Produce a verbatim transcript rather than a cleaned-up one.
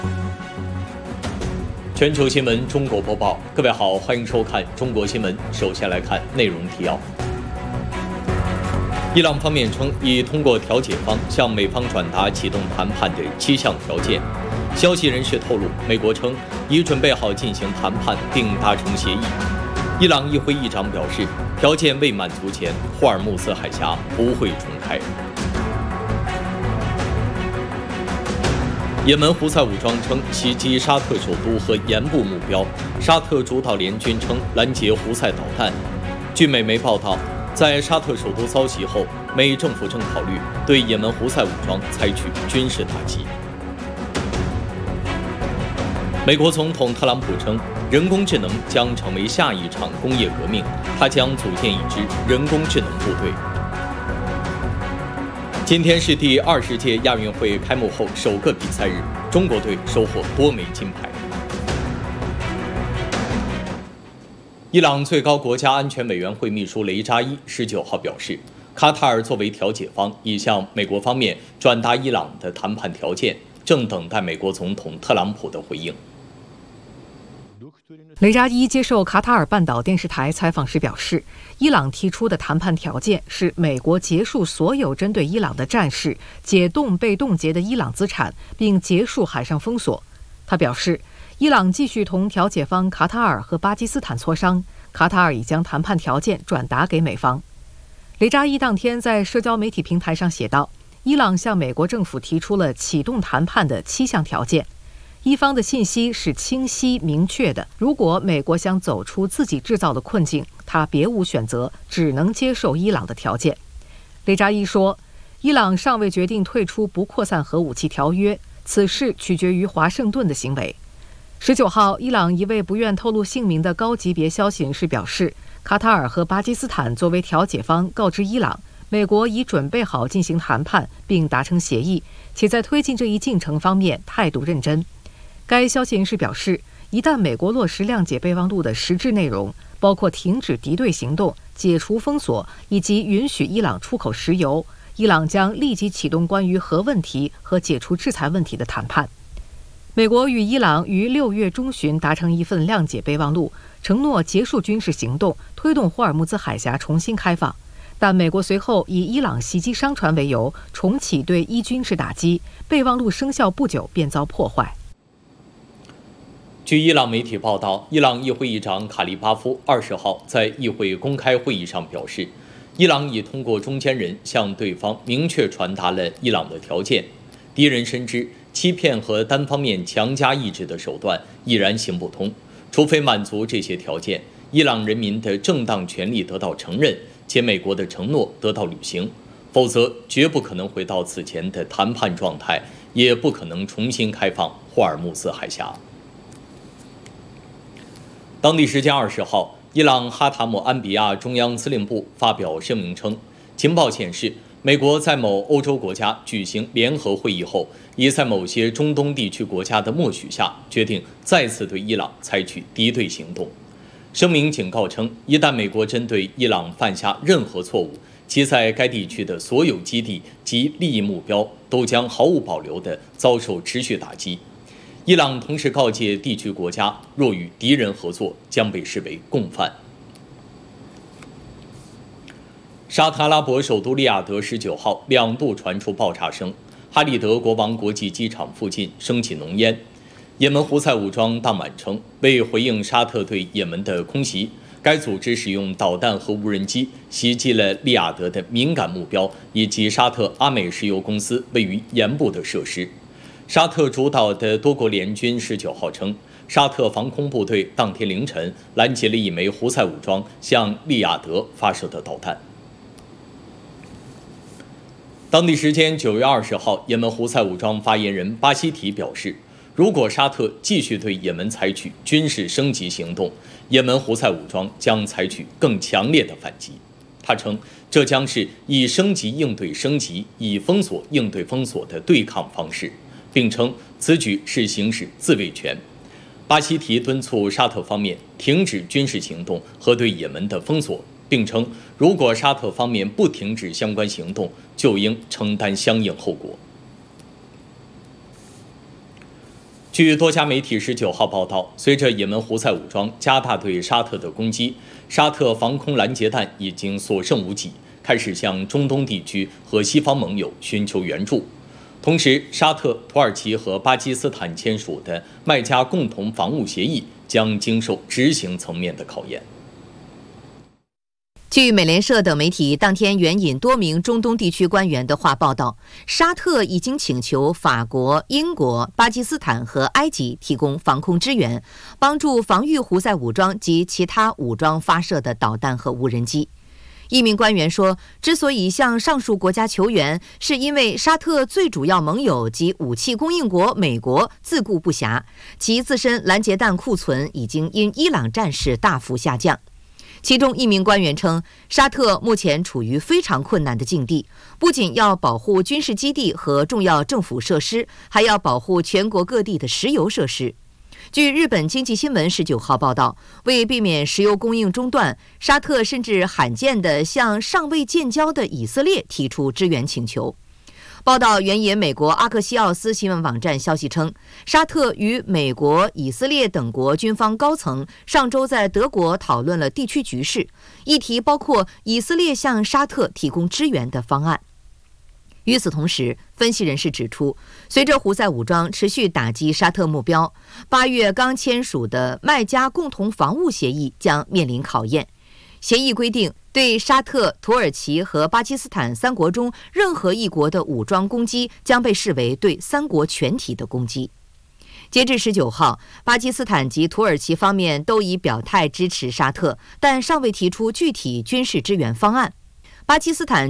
全球新闻中国播报，各位好，欢迎收看中国新闻。首先来看内容提要。伊朗方面称，已通过调解方向美方转达启动谈判的七项条件。消息人士透露，美国称已准备好进行谈判并达成协议。伊朗议会议长表示，条件未满足前，霍尔木兹海峡不会重开。也门胡塞武装称袭击沙特首都和盐部目标，沙特主导联军称拦截胡塞导弹。据美媒报道，在沙特首都遭袭后，美政府正考虑对也门胡塞武装采取军事打击。美国总统特朗普称，人工智能将成为下一场工业革命，他将组建一支人工智能部队。今天是第二十届亚运会开幕后首个比赛日，中国队收获多枚金牌。伊朗最高国家安全委员会秘书雷扎伊十九号表示，卡塔尔作为调解方，已向美国方面转达伊朗的谈判条件，正等待美国总统特朗普的回应。 雷扎伊接受卡塔尔半岛电视台采访时表示，伊朗提出的谈判条件是美国结束所有针对伊朗的战事，解冻被冻结的伊朗资产，并结束海上封锁。他表示，伊朗继续同调解方卡塔尔和巴基斯坦磋商，卡塔尔已将谈判条件转达给美方。雷扎伊当天在社交媒体平台上写道，伊朗向美国政府提出了启动谈判的七项条件。伊方的信息是清晰明确的，如果美国想走出自己制造的困境，他别无选择，只能接受伊朗的条件。雷扎伊说，伊朗尚未决定退出不扩散核武器条约，此事取决于华盛顿的行为。十九号，伊朗一位不愿透露姓名的高级别消息人士表示，卡塔尔和巴基斯坦作为调解方告知伊朗，美国已准备好进行谈判并达成协议，且在推进这一进程方面态度认真。该消息人士表示，一旦美国落实谅解备忘录的实质内容，包括停止敌对行动、解除封锁以及允许伊朗出口石油，伊朗将立即启动关于核问题和解除制裁问题的谈判。美国与伊朗于六月中旬达成一份谅解备忘录，承诺结束军事行动，推动霍尔木兹海峡重新开放。但美国随后以伊朗袭击商船为由，重启对伊军事打击，备忘录生效不久便遭破坏。 据伊朗媒体报道，伊朗议会议长卡利巴夫二十号在议会公开会议上表示，伊朗已通过中间人向对方明确传达了伊朗的条件。敌人深知欺骗和单方面强加意志的手段已然行不通，除非满足这些条件，伊朗人民的正当权利得到承认，且美国的承诺得到履行，否则绝不可能回到此前的谈判状态，也不可能重新开放霍尔木兹海峡。当地时间二十号，伊朗哈塔姆安比亚中央司令部发表声明称，情报显示，美国在某欧洲国家举行联合会议后，已在某些中东地区国家的默许下，决定再次对伊朗采取敌对行动。声明警告称，一旦美国针对伊朗犯下任何错误，其在该地区的所有基地及利益目标都将毫无保留地遭受持续打击。伊朗同时告诫地区国家，若与敌人合作，将被视为共犯。沙特阿拉伯首都利雅得十九号两度传出爆炸声，哈利德国王国际机场附近升起浓烟。也门胡塞武装当晚称，为回应沙特对也门的空袭，该组织使用导弹和无人机袭击了利雅得的敏感目标以及沙特阿美石油公司位于盐部的设施。沙特主导的多国联军十九号称，沙特防空部队当天凌晨拦截了一枚胡塞武装向利雅得发射的导弹。当地时间九月二十号，也门胡塞武装发言人巴希提表示，如果沙特继续对也门采取军事升级行动，也门胡塞武装将采取更强烈的反击。他称，这将是以升级应对升级、以封锁应对封锁的对抗方式，并称此举是行使自卫权。巴希提敦促沙特方面停止军事行动和对也门的封锁，并称如果沙特方面不停止相关行动，就应承担相应后果。 据多家媒体十九号报道，随着也门胡塞武装加大对沙特的攻击，沙特防空拦截弹已经所剩无几，开始向中东地区和西方盟友寻求援助。同时，沙特、土耳其和巴基斯坦签署的麦加共同防务协议将经受执行层面的考验。 据美联社等媒体当天援引多名中东地区官员的话报道，沙特已经请求法国、英国、巴基斯坦和埃及提供防空支援，帮助防御胡塞武装及其他武装发射的导弹和无人机。一名官员说，之所以向上述国家求援，是因为沙特最主要盟友及武器供应国美国自顾不暇，其自身拦截弹库存已经因伊朗战事大幅下降。其中一名官员称，沙特目前处于非常困难的境地，不仅要保护军事基地和重要政府设施，还要保护全国各地的石油设施。据日本经济新闻十九号报道，为避免石油供应中断，沙特甚至罕见地向尚未建交的以色列提出支援请求。报道援引美国阿克西奥斯新闻网站消息称，沙特与美国、以色列等国军方高层上周在德国讨论了地区局势，议题包括以色列向沙特提供支援的方案。与此同时，分析人士指出，随着胡塞武装持续打击沙特目标，八月刚签署的麦加共同防务协议将面临考验。协议规定，对沙特、土耳其和巴基斯坦三国中任何一国的武装攻击将被视为对三国全体的攻击。截至十九号，巴基斯坦及土耳其方面都已表态支持沙特，但尚未提出具体军事支援方案。巴基斯坦